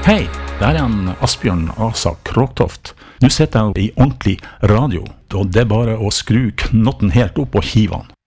Hei, det er Asbjørn Asa Kråktoft. Nå sitter jeg i ordentlig radio, og det er bare å skru knotten helt opp og hive han.